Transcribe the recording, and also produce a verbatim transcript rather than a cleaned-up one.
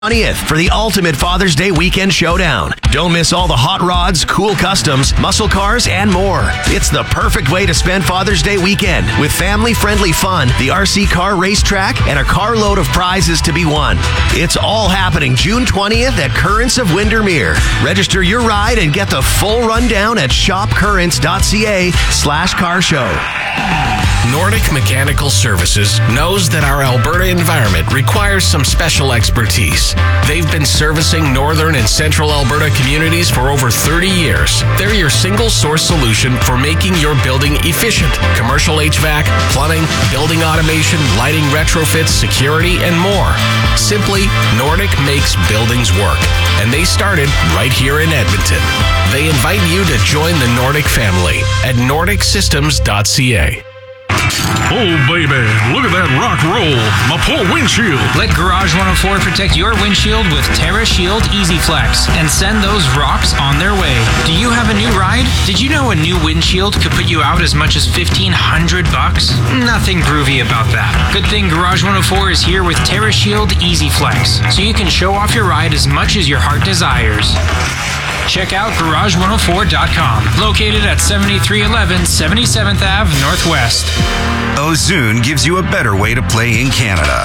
twentieth for the ultimate Father's Day weekend showdown. Don't miss all the hot rods, cool customs, muscle cars, and more. It's the perfect way to spend Father's Day weekend with family-friendly fun, the R C Car Racetrack, and a carload of prizes to be won. It's all happening June twentieth at Currents of Windermere. Register your ride and get the full rundown at shopcurrents.ca slash car show. Nordic Mechanical Services knows that our Alberta environment requires some special expertise. They've been servicing northern and central Alberta communities for over thirty years. They're your single source solution for making your building efficient. Commercial H V A C, plumbing, building automation, lighting retrofits, security, and more. Simply, Nordic makes buildings work. And they started right here in Edmonton. They invite you to join the Nordic family at nordic systems dot c a. Oh, baby, look at that rock roll. My poor windshield. Let Garage one oh four protect your windshield with Terra Shield Easy Flex and send those rocks on their way. Do you have a new ride? Did you know a new windshield could put you out as much as fifteen hundred bucks? Nothing groovy about that. Good thing Garage one oh four is here with Terra Shield Easy Flex, so you can show off your ride as much as your heart desires. Check out garage one oh four dot com, located at seventy-three eleven seventy-seventh Avenue Northwest. Ozune gives you a better way to play in Canada.